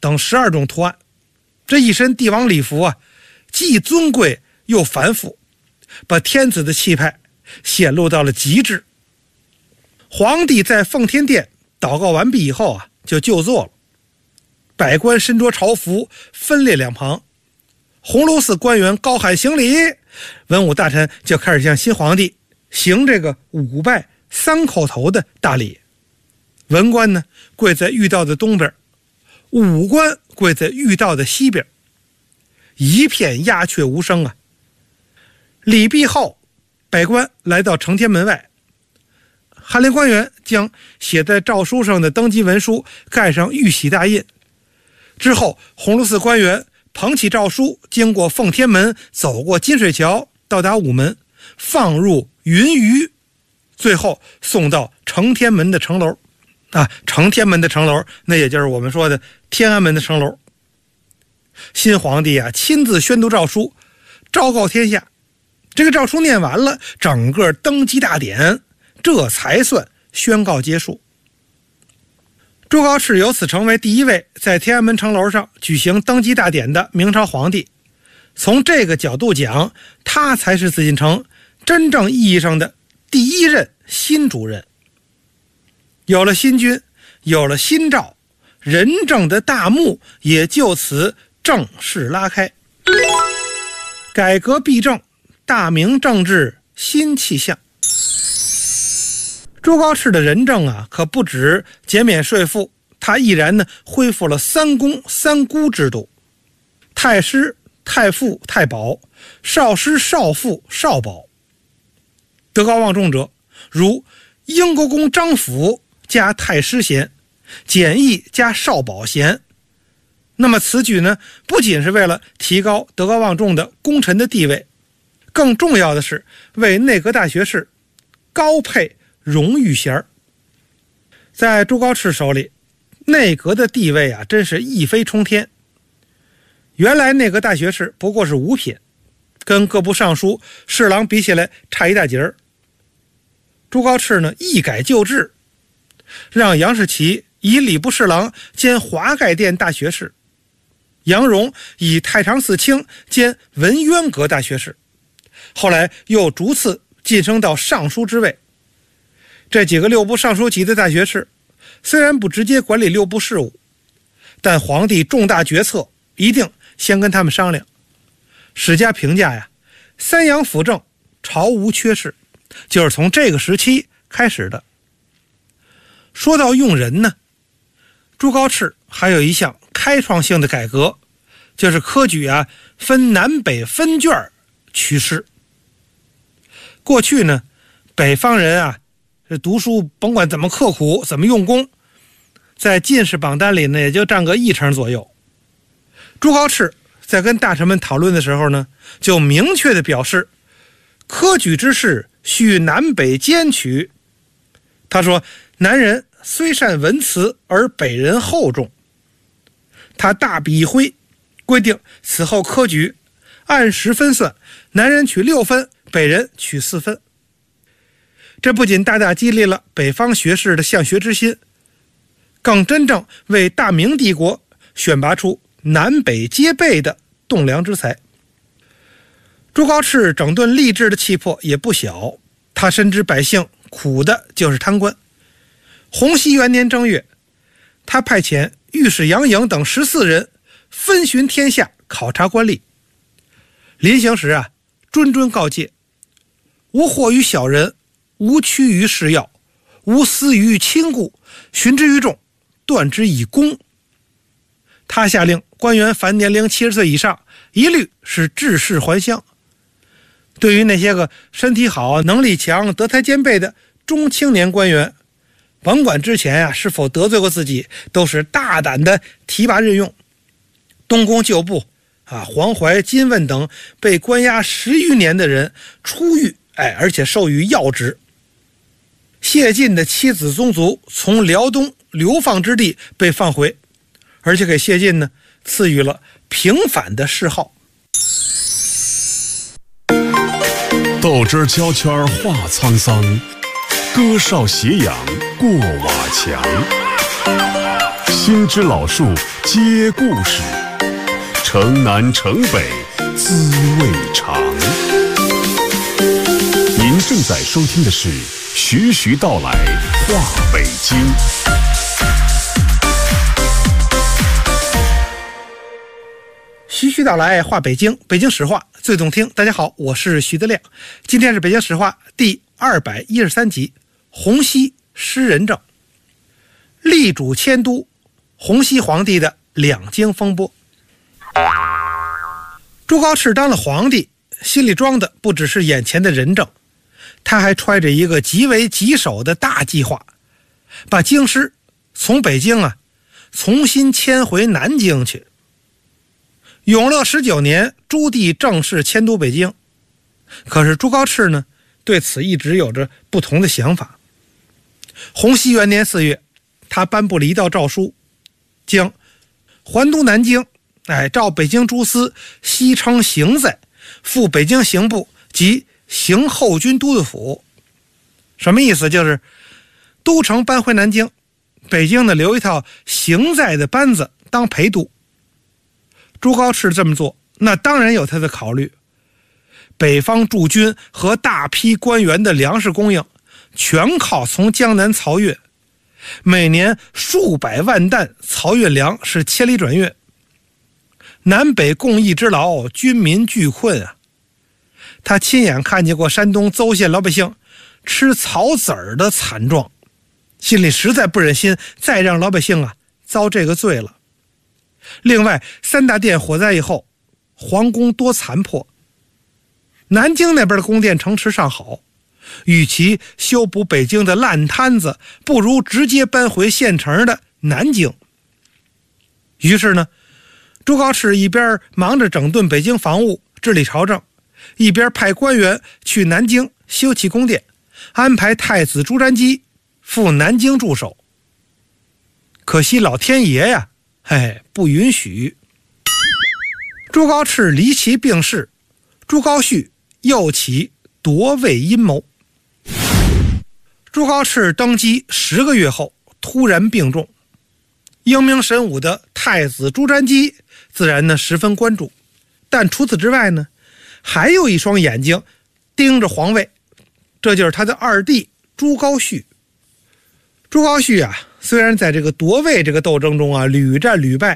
等12种图案。这一身帝王礼服啊，既尊贵又繁复，把天子的气派显露到了极致。皇帝在奉天殿祷告完毕以后啊，就就座了。百官身着朝服，分列两旁。鸿胪寺官员高喊行礼，文武大臣就开始向新皇帝行这个5拜3叩头的大礼。文官呢，跪在御道的东边，武官跪在御道的西边，一片鸦雀无声啊。礼毕后，百官来到承天门外，翰林官员将写在诏书上的登基文书盖上玉玺大印。之后，鸿胪寺官员捧起诏书，经过奉天门，走过金水桥，到达午门，放入云舆，最后送到承天门的城楼啊。承天门的城楼，那也就是我们说的天安门的城楼。新皇帝啊，亲自宣读诏书，昭告天下。这个诏书念完了，整个登基大典这才算宣告结束。朱高炽由此成为第一位在天安门城楼上举行登基大典的明朝皇帝。从这个角度讲，他才是紫禁城真正意义上的第一任新主人。有了新君，有了新诏，仁政的大幕也就此正式拉开。改革弊政，大明政治新气象。朱高炽的仁政啊，可不止减免税赋，他毅然呢恢复了3公3姑制度。太师、太傅、太保，少师、少傅、少保。德高望重者，如英国公张辅加太师衔，简易加少保衔。那么此举呢，不仅是为了提高德高望重的功臣的地位，更重要的是为内阁大学士高配荣誉衔。在朱高炽手里，内阁的地位啊，真是一飞冲天。原来内阁大学士不过是5品，跟各部尚书、侍郎比起来差一大截儿。朱高炽呢，一改旧制，让杨士奇以礼部侍郎兼华盖殿大学士，杨荣以太常寺卿兼文渊阁大学士，后来又逐次晋升到尚书之位。这几个6部尚书级的大学士虽然不直接管理6部事务，但皇帝重大决策一定先跟他们商量。史家评价呀，3阳辅政，朝无缺事，就是从这个时期开始的。说到用人呢，朱高炽还有一项开创性的改革，就是科举啊分南北分卷取士。过去呢，北方人啊这读书甭管怎么刻苦，怎么用功，在进士榜单里呢也就占个1成左右。朱高炽在跟大臣们讨论的时候呢，就明确地表示，科举之士须南北兼取。他说，南人虽善文辞，而北人厚重。他大笔一挥，规定此后科举按时分算，南人取6分，北人取4分。这不仅大大激励了北方学士的向学之心，更真正为大明帝国选拔出南北皆备的栋梁之才。朱高炽整顿吏治的气魄也不小，他深知百姓苦的就是贪官。洪熙元年正月，他派遣御史杨颖等14人分巡天下，考察官吏。临行时啊，谆谆告诫：无惑于小人，无屈于士要，无私于亲故，循之于众，断之以公。他下令官员凡年龄70岁以上，一律是致仕还乡。对于那些个身体好、能力强、德才兼备的中青年官员，甭管之前是否得罪过自己，都是大胆的提拔任用。东宫旧部黄怀、金问等被关押10余年的人出狱，而且授予要职。谢晋的妻子宗族从辽东流放之地被放回，而且给谢晋呢赐予了平反的谥号。 斗志胶圈话沧桑，歌哨斜阳过瓦墙。心之老树接故事，城南城北滋味长。您正在收听的是徐徐道来话北京。 徐徐道来话北京，北京史话最动听。大家好，我是徐德亮。今天是北京史话第213集，洪熙失人证。力主迁都，洪熙皇帝的两京风波。朱高炽当了皇帝，心里装的不只是眼前的人证，他还揣着一个极为棘手的大计划，把京师从北京重新迁回南京去。永乐19年，朱棣正式迁都北京，可是朱高炽呢，对此一直有着不同的想法。洪熙元年4月，他颁布了一道诏书，将还都南京，照北京诸司西称行在，赴北京刑部及行后军都督府。什么意思？就是都城搬回南京，北京呢留一套行在的班子当陪都。朱高炽这么做，那当然有他的考虑。北方驻军和大批官员的粮食供应全靠从江南漕运，每年数百万担漕运粮是千里转运，南北共益之劳，军民俱困啊！他亲眼看见过山东邹县老百姓吃草籽儿的惨状，心里实在不忍心再让老百姓遭这个罪了。另外，3大殿火灾以后，皇宫多残破，南京那边的宫殿城池尚好，与其修补北京的烂摊子，不如直接搬回县城的南京。于是呢，朱高炽一边忙着整顿北京防务，治理朝政，一边派官员去南京修葺宫殿，安排太子朱瞻基赴南京驻守。可惜老天爷不允许。朱高炽离奇病逝，朱高煦又起夺位阴谋。朱高炽登基10个月后突然病重，英明神武的太子朱瞻基自然呢十分关注，但除此之外呢，还有一双眼睛盯着皇位，这就是他的二弟朱高煦。朱高煦虽然在这个夺位这个斗争中屡战屡败，